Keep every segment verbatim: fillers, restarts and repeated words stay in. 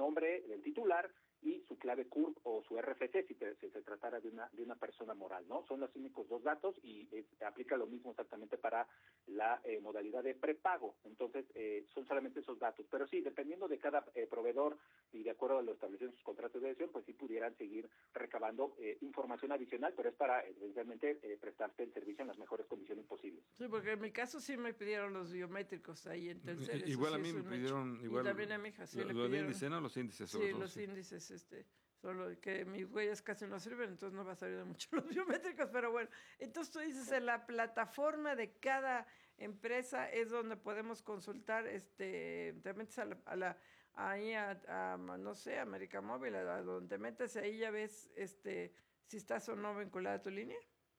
nombre del titular y su clave C U R P o su R F C si, te, si se tratara de una de una persona moral, ¿no? Son los únicos dos datos y eh, aplica lo mismo exactamente para la eh, modalidad de prepago. Entonces, eh, son solamente esos datos. Pero sí, dependiendo de cada eh, proveedor y de acuerdo a lo establecido en sus contratos de adhesión, pues sí pudieran seguir recabando eh, información adicional, pero es para esencialmente eh, prestarte el servicio en las mejores condiciones posibles. Sí, porque en mi caso sí me pidieron los biométricos ahí en Telcel. Igual sí a mí me pidieron, hecho. igual, Y también a mi hija sí lo, le lo pidieron. el índice, ¿no? Los índices. Sí, Sobre todo, los sí. índices, este, solo que mis huellas casi no sirven, entonces no va a salir de mucho los biométricos, pero bueno. Entonces tú dices, en la plataforma de cada empresa es donde podemos consultar, este, te metes a la, a la ahí a, a, no sé, América Móvil, a, a donde te metes, ahí ya ves, este, si estás o no vinculada a tu línea.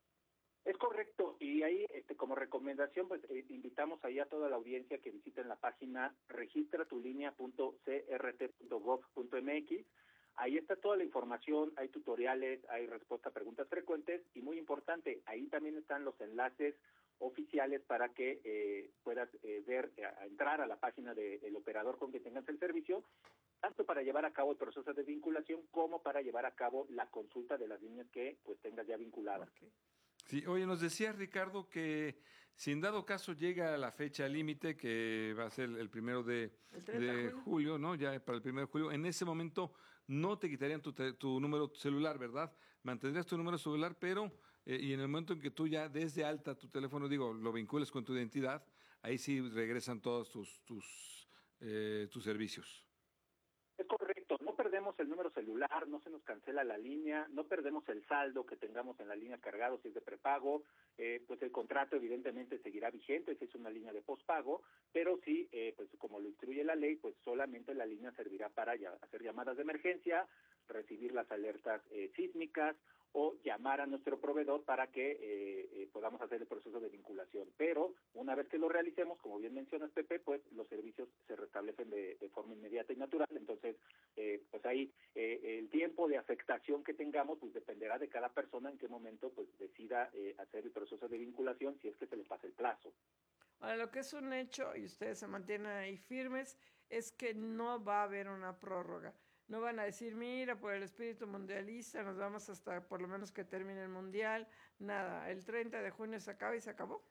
Es correcto, y ahí este, como recomendación, pues eh, invitamos ahí a toda la audiencia que visiten la página registra tu línea punto c r t punto gov punto m x. Ahí está toda la información, hay tutoriales, hay respuesta a preguntas frecuentes y muy importante, ahí también están los enlaces oficiales para que eh, puedas eh, ver, eh, entrar a la página del operador con que tengas el servicio, tanto para llevar a cabo el proceso de vinculación como para llevar a cabo la consulta de las líneas que pues tengas ya vinculadas. Okay. Sí, oye, nos decía Ricardo que si en dado caso llega la fecha límite, que va a ser el primero de, el de, de julio. julio, ¿no? Ya para el primero de julio, en ese momento no te quitarían tu, tu número celular, ¿verdad? Mantendrías tu número celular, pero, eh, y en el momento en que tú ya des de alta tu teléfono, digo, lo vincules con tu identidad, ahí sí regresan todos tus, tus, eh, tus servicios. Es correcto, no perdemos el número celular, no se nos cancela la línea, no perdemos el saldo que tengamos en la línea cargado si es de prepago, eh, pues el contrato evidentemente seguirá vigente si es una línea de postpago, pero sí, eh, pues como lo instruye la ley, pues solamente la línea servirá para ya hacer llamadas de emergencia, recibir las alertas eh, sísmicas o llamar a nuestro proveedor para que eh, eh, podamos hacer el proceso de vinculación. Pero una vez que lo realicemos, como bien mencionas, Pepe, pues los servicios se restablecen de, de forma inmediata y natural. Entonces, eh, pues ahí eh, el tiempo de afectación que tengamos pues dependerá de cada persona en qué momento pues decida eh, hacer el proceso de vinculación si es que se le pasa el plazo. Ahora, lo que es un hecho, y ustedes se mantienen ahí firmes, es que no va a haber una prórroga. No van a decir, mira, por el espíritu mundialista nos vamos hasta por lo menos que termine el mundial. Nada, el treinta de junio se acaba y se acabó.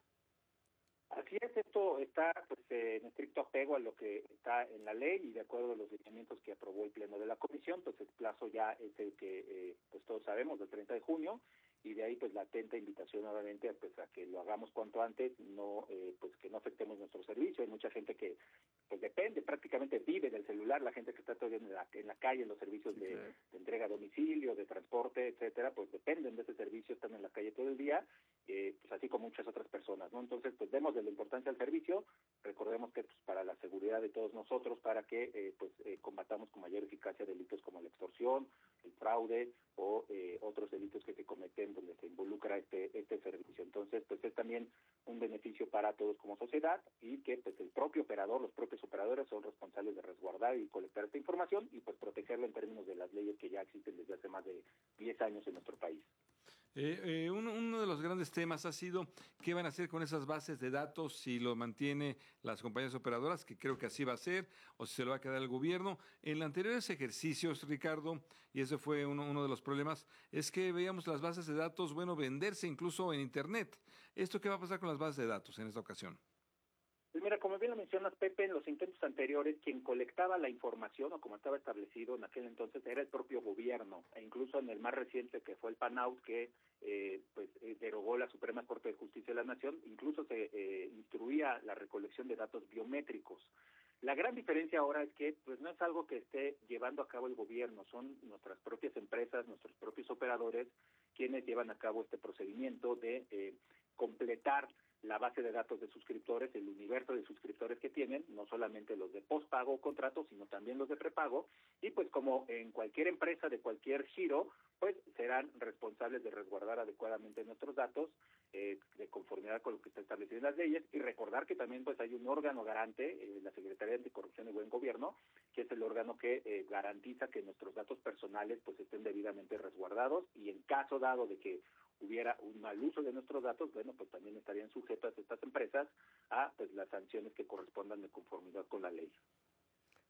Así es, esto está pues eh, en estricto apego a lo que está en la ley y de acuerdo a los lineamientos que aprobó el Pleno de la Comisión, pues el plazo ya es el que eh, pues todos sabemos, del treinta de junio, y de ahí pues la atenta invitación nuevamente pues a que lo hagamos cuanto antes, no eh, pues que no afectemos nuestro servicio. Hay mucha gente que pues depende, prácticamente vive del celular, la gente que está todavía en la, en la calle, en los servicios de, de entrega a domicilio, de transporte, etcétera, pues dependen de ese servicio, están en la calle todo el día, eh, pues así como muchas otras personas, ¿no? Entonces pues demos de la importancia al servicio, recordemos que pues para la seguridad de todos nosotros, para que eh, pues eh, combatamos con mayor eficacia delitos como la extorsión, el fraude o eh, otros delitos que se cometen donde se involucra este este servicio. Entonces, pues es también un beneficio para todos como sociedad y que pues el propio operador, los propios operadores son responsables de resguardar y colectar esta información y pues protegerla en términos de las leyes que ya existen desde hace más de diez años en nuestro país. Eh, eh, uno, uno de los grandes temas ha sido qué van a hacer con esas bases de datos si lo mantiene las compañías operadoras, que creo que así va a ser, o si se lo va a quedar el gobierno. En los anteriores ejercicios, Ricardo, y ese fue uno, uno de los problemas, es que veíamos las bases de datos, bueno, venderse incluso en Internet. ¿Esto qué va a pasar con las bases de datos en esta ocasión? Pues mira, como bien lo mencionas, Pepe, en los intentos anteriores, quien colectaba la información, o como estaba establecido en aquel entonces, era el propio gobierno, e incluso en el más reciente, que fue el PANAUT, que eh, pues eh, derogó la Suprema Corte de Justicia de la Nación, incluso se eh, instruía la recolección de datos biométricos. La gran diferencia ahora es que pues no es algo que esté llevando a cabo el gobierno, son nuestras propias empresas, nuestros propios operadores, quienes llevan a cabo este procedimiento de eh, completar la base de datos de suscriptores, el universo de suscriptores que tienen, no solamente los de postpago o contrato, sino también los de prepago, y pues como en cualquier empresa de cualquier giro, pues serán responsables de resguardar adecuadamente nuestros datos, eh, de conformidad con lo que está establecido en las leyes, y recordar que también pues hay un órgano garante, eh, la Secretaría de Anticorrupción y Buen Gobierno, que es el órgano que eh, garantiza que nuestros datos personales pues estén debidamente resguardados, y en caso dado de que hubiera un mal uso de nuestros datos, bueno, pues también estarían sujetas estas empresas a pues las sanciones que correspondan de conformidad con la ley.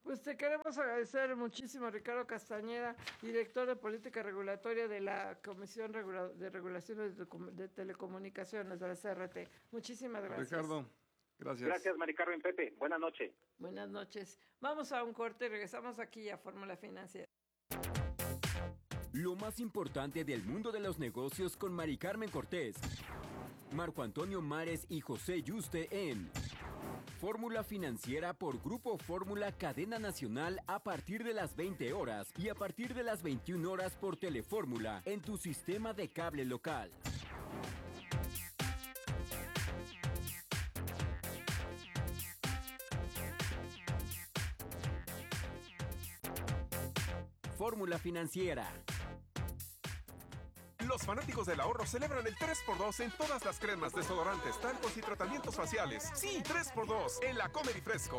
Pues te queremos agradecer muchísimo, Ricardo Castañeda, director de Política Regulatoria de la Comisión Regula- de Regulación de, de Telecomunicaciones, de la C R T. Muchísimas gracias. Ricardo, gracias. Gracias, Mari Carmen, Pepe. Buenas noches. Buenas noches. Vamos a un corte y regresamos aquí a Fórmula Financiera. Lo más importante del mundo de los negocios con Mari Carmen Cortés, Marco Antonio Mares y José Yuste en Fórmula Financiera por Grupo Fórmula Cadena Nacional a partir de las veinte horas y a partir de las veintiuna horas por Telefórmula en tu sistema de cable local. Fórmula Financiera. Los fanáticos del ahorro celebran el tres por dos en todas las cremas, desodorantes, talcos y tratamientos faciales. Sí, tres por dos en la Comer y Fresco.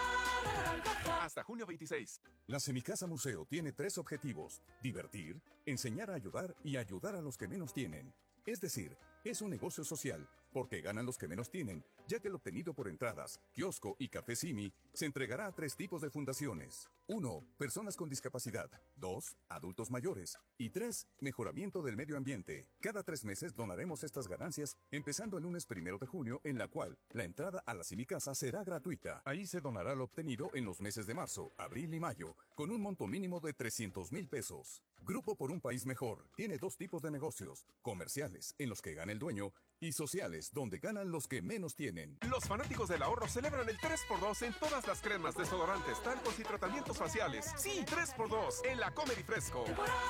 Hasta junio veintiséis. La Semicasa Museo tiene tres objetivos: divertir, enseñar a ayudar y ayudar a los que menos tienen. Es decir, es un negocio social, porque ganan los que menos tienen, ya que el obtenido por entradas, kiosco y café Simi se entregará a tres tipos de fundaciones. uno. Personas con discapacidad. dos. Adultos mayores. Y tres. Mejoramiento del medio ambiente. Cada tres meses donaremos estas ganancias, empezando el lunes primero de junio, en la cual la entrada a la Semicasa será gratuita. Ahí se donará lo obtenido en los meses de marzo, abril y mayo, con un monto mínimo de trescientos mil pesos. Grupo por un País Mejor tiene dos tipos de negocios: comerciales, en los que gana el dueño, y sociales, donde ganan los que menos tienen. Los fanáticos del ahorro celebran el tres por dos en todas las cremas, desodorantes, talcos y tratamientos faciales. Sí, tres por dos en la Comer y Fresco.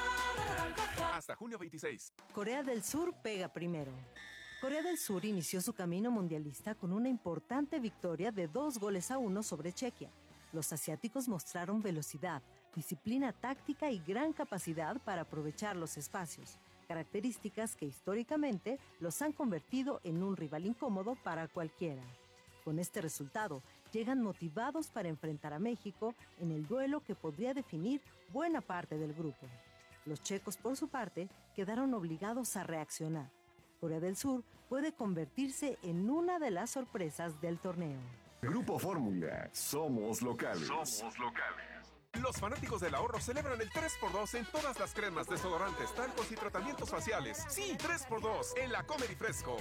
Hasta junio veintiséis. Corea del Sur pega primero. Corea del Sur inició su camino mundialista con una importante victoria de dos goles a uno sobre Chequia. Los asiáticos mostraron velocidad, disciplina táctica y gran capacidad para aprovechar los espacios, características que históricamente los han convertido en un rival incómodo para cualquiera. Con este resultado, llegan motivados para enfrentar a México en el duelo que podría definir buena parte del grupo. Los checos, por su parte, quedaron obligados a reaccionar. Corea del Sur puede convertirse en una de las sorpresas del torneo. Grupo Fórmula, somos locales. Somos locales. Los fanáticos del ahorro celebran el tres por dos en todas las cremas, desodorantes, talcos y tratamientos faciales. Sí, tres por dos en la Comer y Fresco.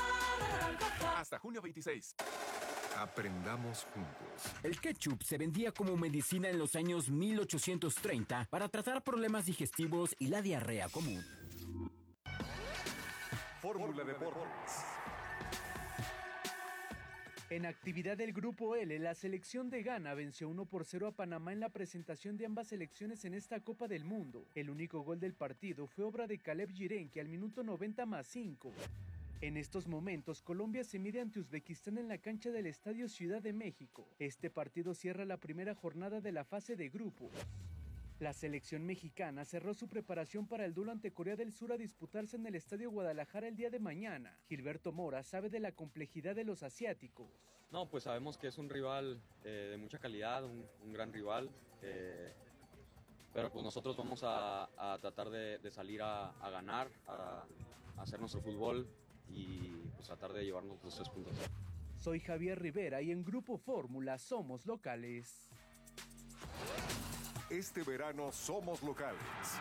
Hasta junio veintiséis. Aprendamos juntos. El ketchup se vendía como medicina en los años mil ochocientos treinta para tratar problemas digestivos y la diarrea común. Fórmula Deportes. En actividad del Grupo L, la selección de Ghana venció uno por cero a Panamá en la presentación de ambas selecciones en esta Copa del Mundo. El único gol del partido fue obra de Caleb Girenque al minuto noventa más cinco. En estos momentos, Colombia se mide ante Uzbekistán en la cancha del Estadio Ciudad de México. Este partido cierra la primera jornada de la fase de grupos. La selección mexicana cerró su preparación para el duelo ante Corea del Sur a disputarse en el Estadio Guadalajara el día de mañana. Gilberto Mora sabe de la complejidad de los asiáticos. No, pues sabemos que es un rival eh, de mucha calidad, un, un gran rival, eh, pero pues nosotros vamos a, a tratar de, de salir a, a ganar, a, a hacer nuestro fútbol y pues tratar de llevarnos los tres puntos. Soy Javier Rivera y en Grupo Fórmula somos locales. Este verano somos locales.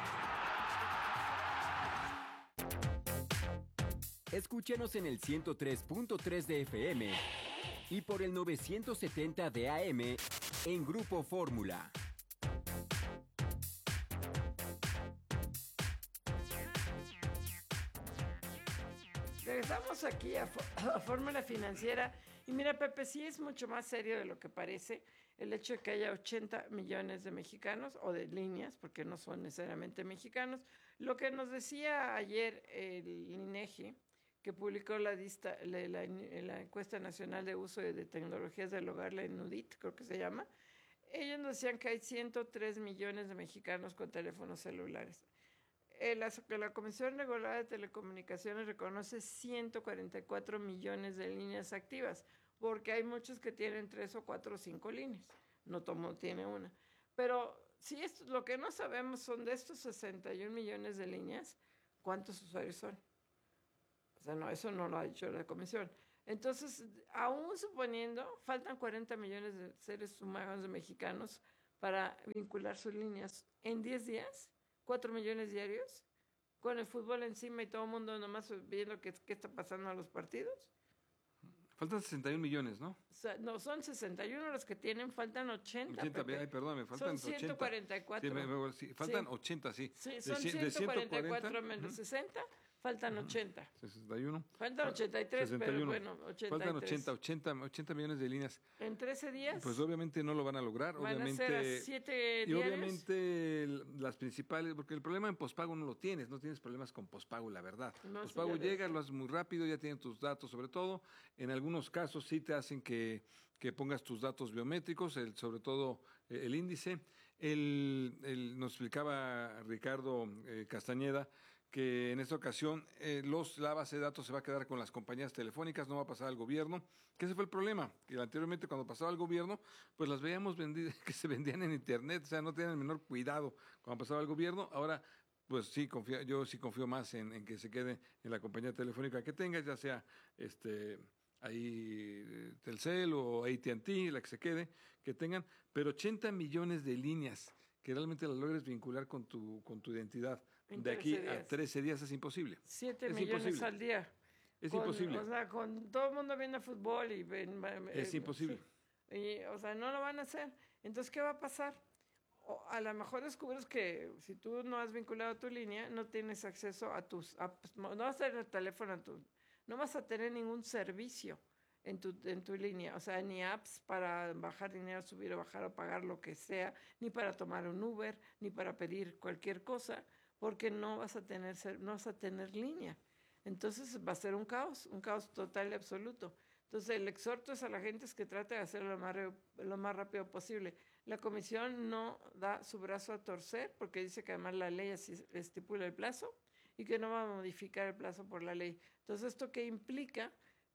Escúchenos en el ciento tres punto tres de F M y por el novecientos setenta de A M en Grupo Fórmula. Regresamos aquí a, a Fórmula Financiera. Y mira, Pepe, sí es mucho más serio de lo que parece el hecho de que haya ochenta millones de mexicanos, o de líneas, porque no son necesariamente mexicanos. Lo que nos decía ayer el INEGI, que publicó la, dista, la, la, la encuesta nacional de uso de, de tecnologías del hogar, la ENUDIT, creo que se llama, ellos nos decían que hay ciento tres millones de mexicanos con teléfonos celulares. Eh, la, la Comisión Reguladora de Telecomunicaciones reconoce ciento cuarenta y cuatro millones de líneas activas, porque hay muchos que tienen tres o cuatro o cinco líneas, no todo mundo tiene una. Pero si esto, lo que no sabemos son de estos sesenta y un millones de líneas, ¿cuántos usuarios son? O sea, no, eso no lo ha dicho la Comisión. Entonces, aún suponiendo, faltan cuarenta millones de seres humanos de mexicanos para vincular sus líneas. En diez días, cuatro millones diarios, con el fútbol encima y todo el mundo nomás viendo qué, qué está pasando a los partidos. Faltan sesenta y un millones, ¿no? O sea, no, son sesenta y uno los que tienen, faltan ochenta. ochenta, ay, perdón, me faltan son ciento cuarenta y cuatro. ochenta. Sí, me, me, sí, faltan sí. ochenta, sí. Sí, de, son de ciento cuarenta y cuatro ciento cuarenta, menos uh-huh. sesenta, faltan ochenta. sesenta y uno. Faltan ochenta y tres, sesenta y uno. pero bueno, ochenta y tres. Faltan ochenta, ochenta, ochenta millones de líneas. En trece días. Pues obviamente no lo van a lograr. Van obviamente, a ser a siete y diarios. obviamente las principales, porque el problema en pospago no lo tienes, no tienes problemas con pospago, la verdad. No, pospago sí, llegas, lo haces muy rápido, ya tienen tus datos sobre todo. En algunos casos sí te hacen que, que pongas tus datos biométricos, el, sobre todo eh, el índice. El, el, nos explicaba Ricardo eh, Castañeda que en esta ocasión eh, los, la base de datos se va a quedar con las compañías telefónicas, no va a pasar al gobierno, que ese fue el problema, que anteriormente cuando pasaba al gobierno, pues las veíamos vendidas, que se vendían en internet, o sea, no tenían el menor cuidado cuando pasaba al gobierno. Ahora, pues sí, confía, yo sí confío más en, en que se quede en la compañía telefónica que tengas, ya sea este ahí Telcel o A T and T, la que se quede, que tengan, pero ochenta millones de líneas que realmente las logres vincular con tu, con tu identidad. De aquí a trece días es imposible. siete es millones imposible. al día. Es con, imposible. O sea, con todo el mundo viendo fútbol y ven, es eh, imposible. Sí. Y, o sea, no lo van a hacer. Entonces, ¿qué va a pasar? O a lo mejor descubres que si tú no has vinculado tu línea, no tienes acceso a tus... A, no vas a tener el teléfono, a tu, no vas a tener ningún servicio en tu, en tu línea. O sea, ni apps para bajar dinero, subir o bajar o pagar lo que sea, ni para tomar un Uber, ni para pedir cualquier cosa, porque no vas a tener, no vas a tener línea. Entonces va a ser un caos, un caos total y absoluto. Entonces el exhorto es a la gente es que trate de hacerlo lo más, lo más rápido posible. La comisión no da su brazo a torcer porque dice que además la ley así estipula el plazo y que no va a modificar el plazo por la ley. Entonces, ¿esto qué implica?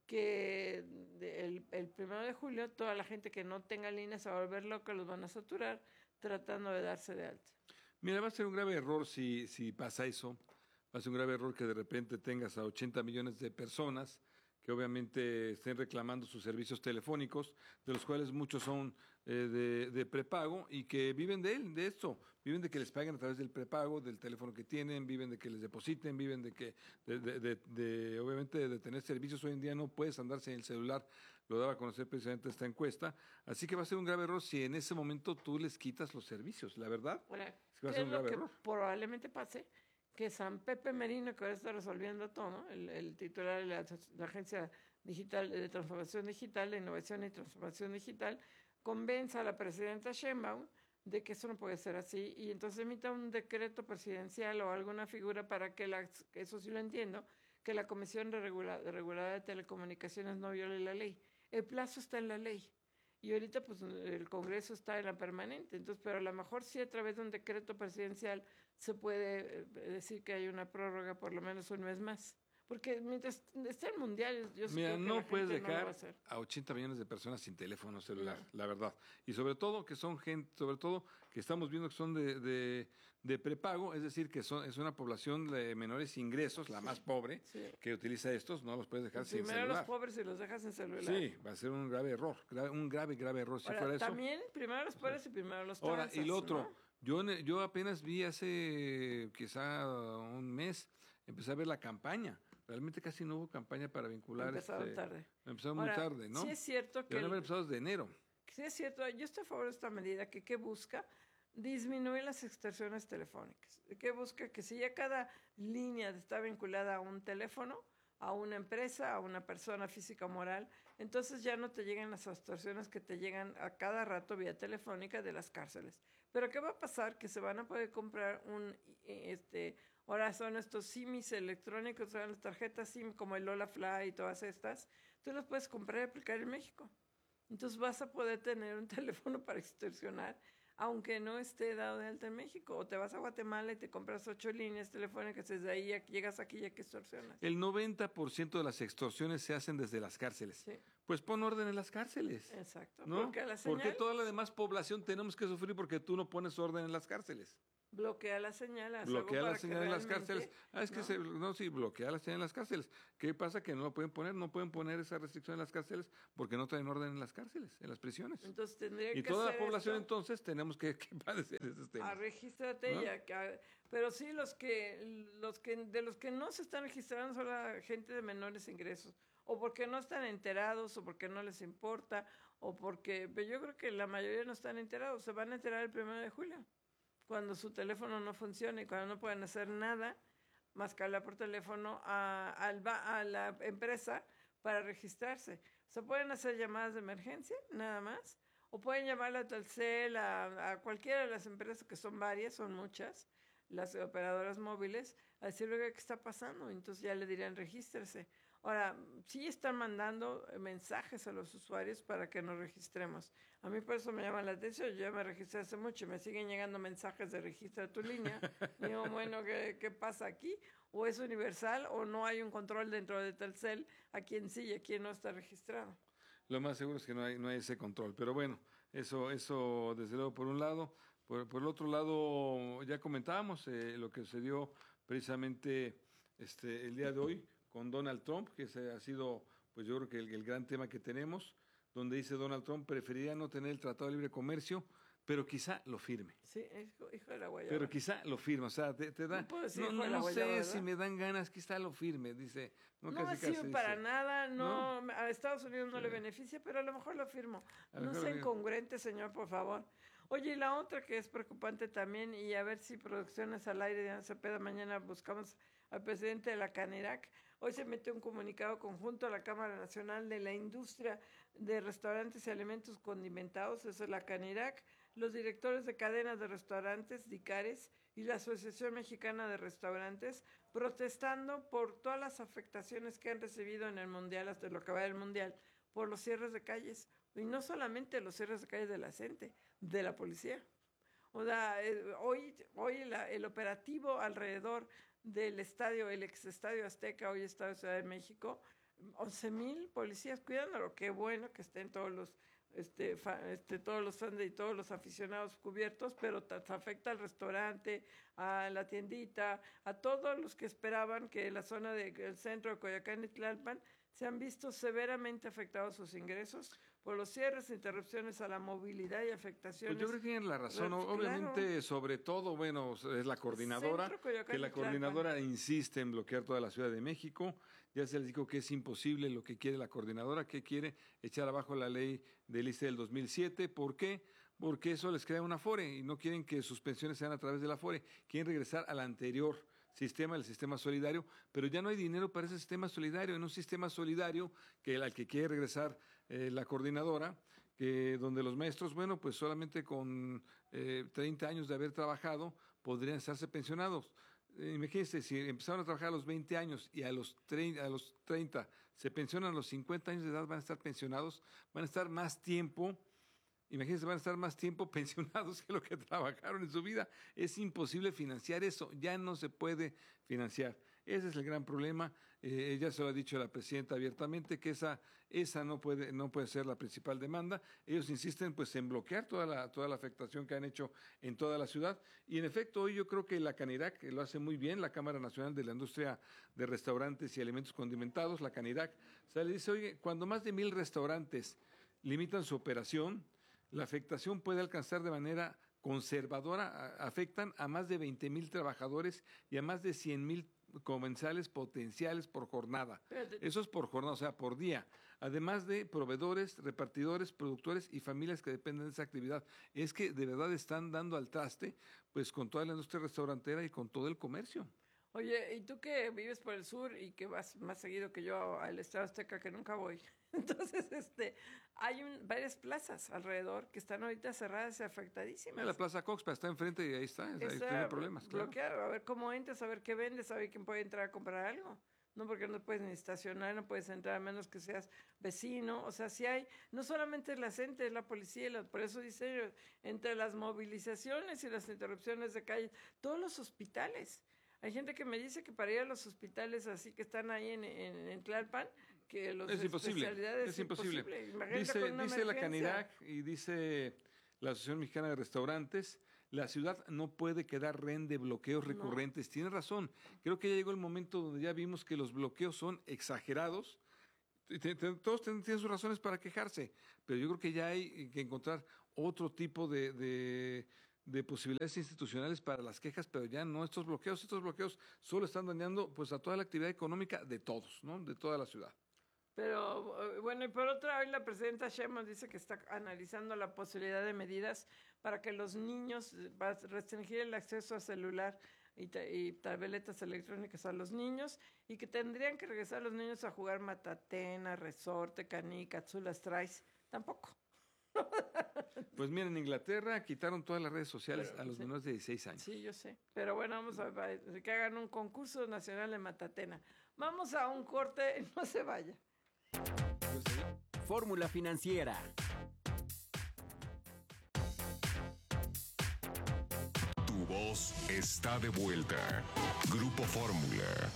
Que el, el primero de julio toda la gente que no tenga línea se va a volver loca, los van a saturar tratando de darse de alta. Mira, va a ser un grave error si, si pasa eso. Va a ser un grave error que de repente tengas a ochenta millones de personas que obviamente estén reclamando sus servicios telefónicos, de los cuales muchos son eh, de, de prepago y que viven de él, de esto, viven de que les paguen a través del prepago, del teléfono que tienen, viven de que les depositen, viven de que, de, de, de, de obviamente de tener servicios. Hoy en día no puedes andarse en el celular, lo daba a conocer precisamente esta encuesta, así que va a ser un grave error si en ese momento tú les quitas los servicios, la verdad. Bueno, es que va a ¿qué ser es un lo grave que error? Probablemente pase? Que San Pepe Merino, que ahora está resolviendo todo, ¿no? el, el titular de la, la Agencia Digital de Transformación Digital, de Innovación y Transformación Digital, convenza a la presidenta Sheinbaum de que eso no puede ser así y entonces emita un decreto presidencial o alguna figura para que, la, que eso sí lo entiendo, que la Comisión de, Regula, de Regulada de Telecomunicaciones no viole la ley. El plazo está en la ley. Y ahorita pues el Congreso está en la permanente, entonces, pero a lo mejor sí a través de un decreto presidencial se puede decir que hay una prórroga por lo menos un mes más. Porque mientras esté el mundial, yo Mira, creo que no la puedes gente no lo va dejar a hacer. a ochenta millones de personas sin teléfono celular, No. la verdad. Y sobre todo que son gente, sobre todo que estamos viendo que son de, de, de prepago, es decir, que son es una población de menores ingresos, la más pobre, Sí. que utiliza estos, no los puedes dejar sin Primero celular. los pobres y los dejas en celular. Sí, va a ser un grave error, grave- un grave, grave error si Ahora, fuera eso. también primero los pobres y primero los Ahora, tranzas, y lo otro, ¿no? yo, ne- yo apenas vi hace quizá un mes, empecé a ver la campaña. Realmente casi no hubo campaña para vincular. Empezaron este, tarde. Empezaron Ahora, muy tarde, ¿no? sí es cierto que Deberían el- haber empezado desde enero. Sí, es cierto. Yo estoy a favor de esta medida que, ¿qué busca? Disminuir las extorsiones telefónicas. ¿Qué busca? Que si ya cada línea está vinculada a un teléfono, a una empresa, a una persona física o moral, entonces ya no te llegan las extorsiones que te llegan a cada rato vía telefónica de las cárceles. Pero ¿qué va a pasar? Que se van a poder comprar un, este, ahora son estos simis electrónicos, son las tarjetas SIM como el Lola Fly y todas estas, tú las puedes comprar y aplicar en México. Entonces vas a poder tener un teléfono para extorsionar, aunque no esté dado de alta en México. O te vas a Guatemala y te compras ocho líneas telefónicas, desde ahí ya llegas aquí y ya que extorsionas. El noventa por ciento de las extorsiones se hacen desde las cárceles. Sí. Pues pon orden en las cárceles. Exacto. ¿No? Bloquea la señal. ¿Por qué toda la demás población tenemos que sufrir porque tú no pones orden en las cárceles? Bloquea la señal. haz Bloquea algo la para que señal en las realmente- cárceles. Ah, es que ¿no? se, no, sí, bloquea la señal en las cárceles. ¿Qué pasa? Que no lo pueden poner, no pueden poner esa restricción en las cárceles porque no traen orden en las cárceles, en las prisiones. Entonces tendría Y que toda la hacer población esto. entonces tenemos que, que padecer esos temas. A regístrate ¿no? ya, que a- pero sí los que, los que, de los que no se están registrando son la gente de menores ingresos, o porque no están enterados, o porque no les importa, o porque, pero yo creo que la mayoría no están enterados, se van a enterar el primero de julio, cuando su teléfono no funcione, y cuando no pueden hacer nada, más que hablar por teléfono a, al ba- a la empresa para registrarse. O sea, pueden hacer llamadas de emergencia, nada más, o pueden llamar a Telcel, a, a cualquiera de las empresas, que son varias, son muchas, las operadoras móviles, a decirle "Oiga, qué está pasando", entonces ya le dirán regístrese. Ahora, sí están mandando mensajes a los usuarios para que nos registremos. A mí por eso me llama la atención, yo ya me registré hace mucho y me siguen llegando mensajes de registra tu línea. Digo, bueno, ¿qué, ¿qué pasa aquí? O es universal o no hay un control dentro de Telcel a quien sí y a quien no está registrado. Lo más seguro es que no hay, no hay ese control. Pero bueno, eso, eso desde luego por un lado. Por, por el otro lado, ya comentábamos eh, lo que sucedió precisamente este, el día de hoy con Donald Trump, que ese ha sido, pues yo creo que el, el gran tema que tenemos, donde dice Donald Trump preferiría no tener el Tratado de Libre Comercio, pero quizá lo firme. Sí, hijo, hijo de la guayaba. Pero quizá lo firme, o sea, te, te da... No puedo decir No, hijo de no, la no sé guayaba, si ¿verdad? me dan ganas, quizá lo firme, dice. No, No casi, sirve casi para dice. nada, no, a Estados Unidos no le beneficia, pero a lo mejor lo firmo. A lo No mejor sea lo- incongruente, señor, por favor. Oye, y la otra que es preocupante también, y a ver si Producciones al Aire de Ana Cepeda, mañana buscamos al presidente de la Canirac. Hoy se metió un comunicado conjunto a la Cámara Nacional de la Industria de Restaurantes y Alimentos Condimentados, esa es la Canirac, los directores de cadenas de restaurantes, DICARES, y la Asociación Mexicana de Restaurantes, protestando por todas las afectaciones que han recibido en el Mundial, hasta lo que va del Mundial, por los cierres de calles. Y no solamente los cierres de calles de la gente, de la policía. O sea, eh, hoy, hoy la- el operativo alrededor del estadio, el ex estadio Azteca, hoy Estadio Ciudad de México, once mil policías cuidándolo. Qué bueno que estén todos los este, fa- este, todos los fans y todos los aficionados cubiertos, pero ta- afecta al restaurante, a la tiendita, a todos los que esperaban que la zona del centro de Coyoacán y Tlalpan se han visto severamente afectados sus ingresos por los cierres, interrupciones a la movilidad y afectaciones. Pues yo creo que tienen la razón. Claro. Obviamente, sobre todo, bueno, es la coordinadora, Centro, Coyoacán que la y Tlalpan. coordinadora insiste en bloquear toda la Ciudad de México. Ya se les dijo que es imposible lo que quiere la coordinadora, que quiere echar abajo la ley del I C E del dos mil siete. ¿Por qué? Porque eso les crea un afore y no quieren que sus pensiones sean a través del afore. Quieren regresar al anterior sistema, el sistema solidario, pero ya no hay dinero para ese sistema solidario. En un sistema solidario que al que quiere regresar eh, la coordinadora, que donde los maestros, bueno, pues solamente con eh, treinta años de haber trabajado podrían estarse pensionados. Eh, imagínense, si empezaron a trabajar a los veinte años y a los, treinta, a los treinta se pensionan a los cincuenta años de edad, van a estar pensionados, van a estar más tiempo. Imagínense, van a estar más tiempo pensionados que lo que trabajaron en su vida. Es imposible financiar eso, ya no se puede financiar. Ese es el gran problema. Eh, ella se lo ha dicho la presidenta abiertamente, que esa, esa no puede, no puede ser la principal demanda. Ellos insisten pues en bloquear toda la, toda la afectación que han hecho en toda la ciudad. Y en efecto, hoy yo creo que la Canirac lo hace muy bien, la Cámara Nacional de la Industria de Restaurantes y Alimentos Condimentados, la Canirac, o sea, le dice, oye, cuando más de mil restaurantes limitan su operación, la afectación puede alcanzar de manera conservadora, a- afectan a más de veinte mil trabajadores y a más de cien mil comensales potenciales por jornada. Espérate. Eso es por jornada, o sea, por día. Además de proveedores, repartidores, productores y familias que dependen de esa actividad. Es que de verdad están dando al traste, pues con toda la industria restaurantera y con todo el comercio. Oye, y tú que vives por el sur y que vas más seguido que yo al Estado Azteca, que nunca voy. Entonces, este, hay un, varias plazas alrededor que están ahorita cerradas y afectadísimas. La Plaza Coxpa está enfrente y ahí está, ahí Está tiene problemas. Claro. bloqueado, a ver cómo entras, a ver qué vendes, a ver quién puede entrar a comprar algo. No, porque no puedes ni estacionar, no puedes entrar a menos que seas vecino. O sea, si hay, no solamente es la gente, es la policía, la- por eso dice yo, entre las movilizaciones y las interrupciones de calle, todos los hospitales. Hay gente que me dice que para ir a los hospitales así que están ahí en, en, en Tlalpan, que los Es de imposible, especialidades es imposible. Imagínate Dice, con una dice la emergencia. Canirac y dice la Asociación Mexicana de Restaurantes, la ciudad no puede quedar rehén de bloqueos No. recurrentes. Tiene razón. Creo que ya llegó el momento donde ya vimos que los bloqueos son exagerados. Y te- te- Todos tienen tienen sus razones para quejarse, pero yo creo que ya hay que encontrar otro tipo de, de, de posibilidades institucionales para las quejas, pero ya no estos bloqueos. Estos bloqueos solo están dañando pues a toda la actividad económica de todos, ¿no? De toda la ciudad. Pero eh, bueno, y por otra, hoy la presidenta Sheinbaum dice que está analizando la posibilidad de medidas para que los niños, eh, va a restringir el acceso a celular y, ta- y tabletas electrónicas a los niños, y que tendrían que regresar los niños a jugar matatena, resorte, canica, azulas traes. Tampoco. Pues mira, en Inglaterra quitaron todas las redes sociales Pero, a los sí. menores de dieciséis años. Sí, yo sé. Pero bueno, vamos a, a que hagan un concurso nacional de matatena. Vamos a un corte, no se vaya. Fórmula Financiera. Tu voz está de vuelta. Grupo Fórmula.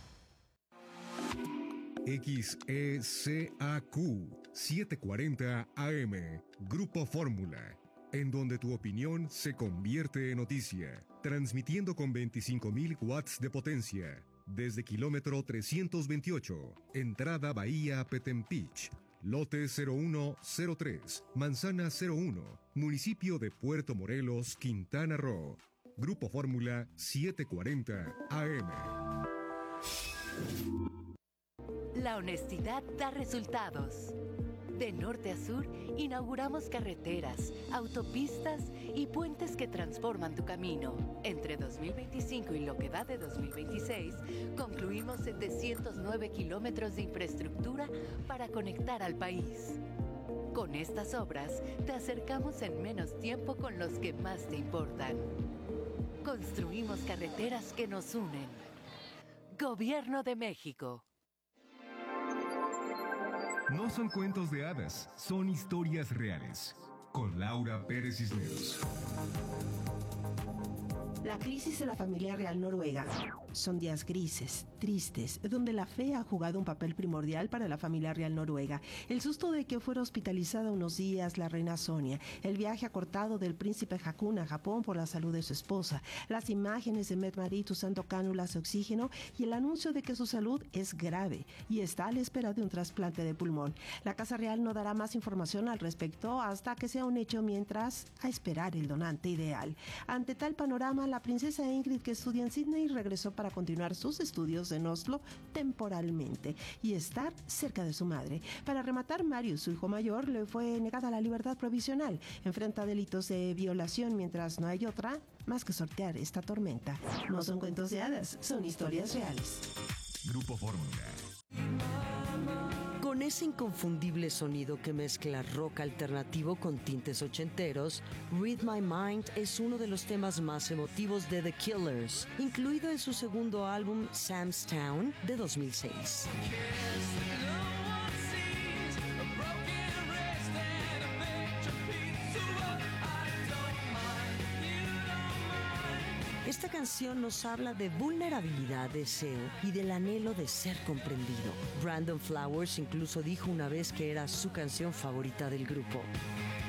X E C A Q setecientos cuarenta A M, Grupo Fórmula, en donde tu opinión se convierte en noticia, transmitiendo con veinticinco mil watts de potencia, desde kilómetro trescientos veintiocho, entrada Bahía Petempich, lote cero uno cero tres, manzana cero uno, municipio de Puerto Morelos, Quintana Roo. Grupo Fórmula setecientos cuarenta A M. La honestidad da resultados. De norte a sur, inauguramos carreteras, autopistas y puentes que transforman tu camino. Entre dos mil veinticinco y lo que va de dos mil veintiséis, concluimos setecientos nueve kilómetros de infraestructura para conectar al país. Con estas obras, te acercamos en menos tiempo con los que más te importan. Construimos carreteras que nos unen. Gobierno de México. No son cuentos de hadas, son historias reales. Con Laura Pérez Cisneros. La crisis de la familia real noruega son días grises, tristes, donde la fe ha jugado un papel primordial para la familia real noruega. El susto de que fuera hospitalizada unos días la reina Sonia, el viaje acortado del príncipe Haakon a Japón por la salud de su esposa, las imágenes de Mette-Marit usando cánulas de oxígeno y el anuncio de que su salud es grave y está a la espera de un trasplante de pulmón. La Casa Real no dará más información al respecto hasta que sea un hecho, mientras a esperar el donante ideal. Ante tal panorama, la princesa Ingrid, que estudia en Sydney, regresó para continuar sus estudios en Oslo temporalmente y estar cerca de su madre. Para rematar, Marius, su hijo mayor, le fue negada la libertad provisional. Enfrenta delitos de violación, mientras no hay otra más que sortear esta tormenta. No son cuentos de hadas, son historias reales. Grupo Fórmula. Con ese inconfundible sonido que mezcla rock alternativo con tintes ochenteros, Read My Mind es uno de los temas más emotivos de The Killers, incluido en su segundo álbum Sam's Town de dos mil seis. Esta canción nos habla de vulnerabilidad, deseo y del anhelo de ser comprendido. Brandon Flowers incluso dijo una vez que era su canción favorita del grupo.